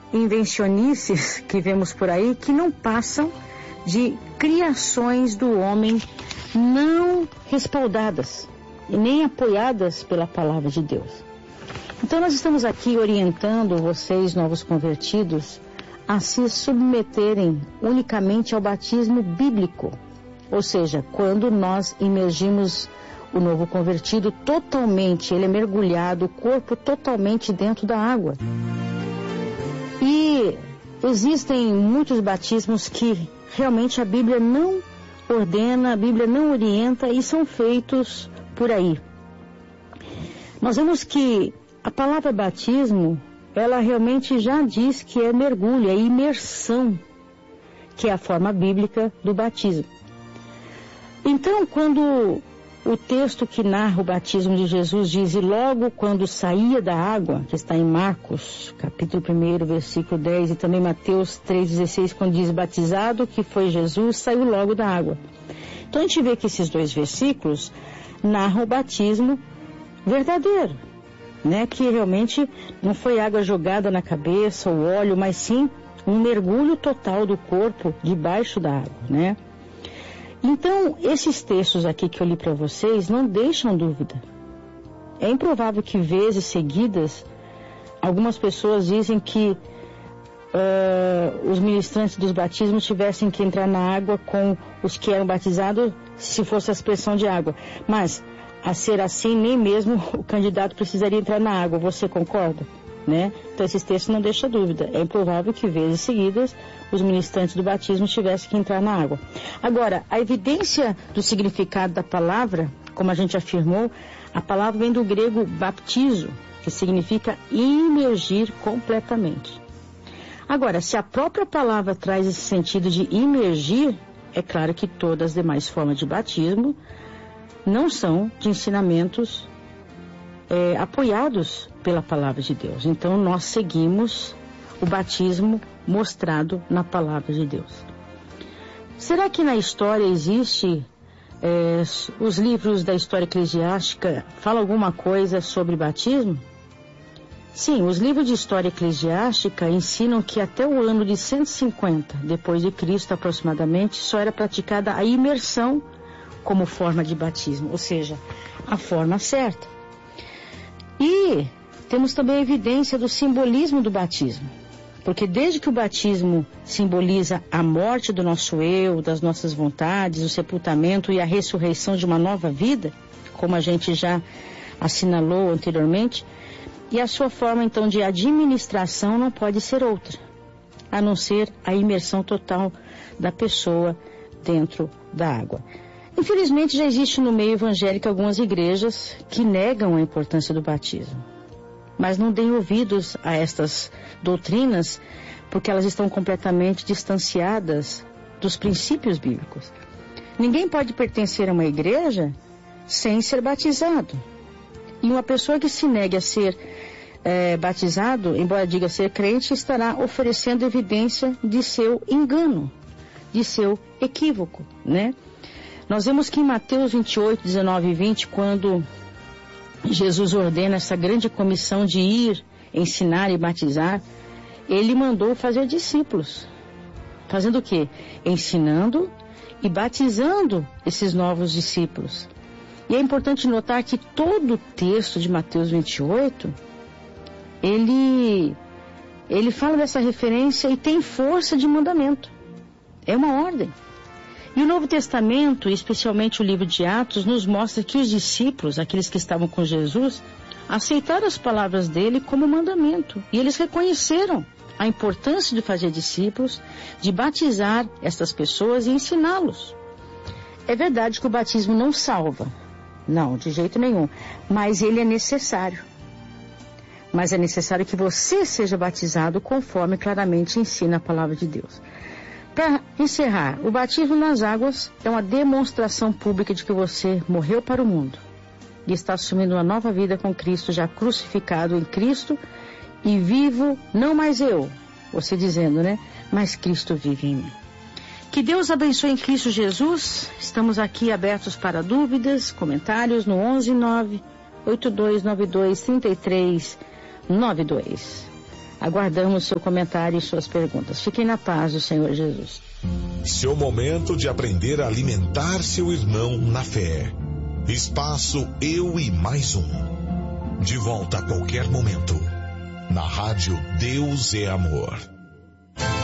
invencionices que vemos por aí que não passam de criações do homem não respaldadas e nem apoiadas pela palavra de Deus. Então nós estamos aqui orientando vocês, novos convertidos, a se submeterem unicamente ao batismo bíblico. Ou seja, quando nós imergimos o novo convertido totalmente, ele é mergulhado, o corpo totalmente dentro da água. E existem muitos batismos que realmente a Bíblia não ordena, a Bíblia não orienta e são feitos por aí. Nós vemos que a palavra batismo, ela realmente já diz que é mergulho, é imersão, que é a forma bíblica do batismo. Então, quando o texto que narra o batismo de Jesus diz, e logo quando saía da água, que está em Marcos, capítulo 1, versículo 10, e também Mateus 3,16, quando diz batizado, que foi Jesus, saiu logo da água. Então a gente vê que esses dois versículos narram o batismo verdadeiro, né? Que realmente não foi água jogada na cabeça ou óleo, mas sim um mergulho total do corpo debaixo da água, né? Então, esses textos aqui que eu li para vocês não deixam dúvida. É improvável que vezes seguidas algumas pessoas dizem que os ministrantes dos batismos tivessem que entrar na água com os que eram batizados se fosse a aspersão de água. Mas, a ser assim, nem mesmo o candidato precisaria entrar na água. Você concorda? Né? Então esses textos não deixam dúvida. É improvável que vezes seguidas os ministrantes do batismo tivessem que entrar na água. Agora, a evidência do significado da palavra, como a gente afirmou, a palavra vem do grego baptizo, que significa imergir completamente. Agora, se a própria palavra traz esse sentido de imergir, é claro que todas as demais formas de batismo não são de ensinamentos apoiados pela palavra de Deus. Então nós seguimos o batismo mostrado na palavra de Deus. Será que na história existe, os livros da história eclesiástica falam alguma coisa sobre batismo? Sim, os livros de história eclesiástica ensinam que até o ano de 150 depois de Cristo aproximadamente só era praticada a imersão como forma de batismo, ou seja, a forma certa. E temos também a evidência do simbolismo do batismo, porque desde que o batismo simboliza a morte do nosso eu, das nossas vontades, o sepultamento e a ressurreição de uma nova vida, como a gente já assinalou anteriormente, e a sua forma então de administração não pode ser outra, a não ser a imersão total da pessoa dentro da água. Infelizmente já existe no meio evangélico algumas igrejas que negam a importância do batismo. Mas não deem ouvidos a estas doutrinas, porque elas estão completamente distanciadas dos princípios bíblicos. Ninguém pode pertencer a uma igreja sem ser batizado. E uma pessoa que se negue a ser batizado, embora diga ser crente, estará oferecendo evidência de seu engano, de seu equívoco, né? Nós vemos que em Mateus 28, 19 e 20, quando Jesus ordena essa grande comissão de ir, ensinar e batizar, ele mandou fazer discípulos. Fazendo o quê? Ensinando e batizando esses novos discípulos. E é importante notar que todo o texto de Mateus 28, ele fala dessa referência e tem força de mandamento. É uma ordem. E o Novo Testamento, especialmente o livro de Atos, nos mostra que os discípulos, aqueles que estavam com Jesus, aceitaram as palavras dele como mandamento. E eles reconheceram a importância de fazer discípulos, de batizar estas pessoas e ensiná-los. É verdade que o batismo não salva. Não, de jeito nenhum. Mas ele é necessário. Mas é necessário que você seja batizado conforme claramente ensina a palavra de Deus. Para encerrar, o batismo nas águas é uma demonstração pública de que você morreu para o mundo e está assumindo uma nova vida com Cristo, já crucificado em Cristo e vivo, não mais eu, você dizendo, né? Mas Cristo vive em mim. Que Deus abençoe em Cristo Jesus. Estamos aqui abertos para dúvidas, comentários no 11 9 8292 3392. Aguardamos seu comentário e suas perguntas. Fiquem na paz do Senhor Jesus. Seu momento de aprender a alimentar seu irmão na fé. Espaço Eu e Mais Um. De volta a qualquer momento. Na rádio Deus é Amor.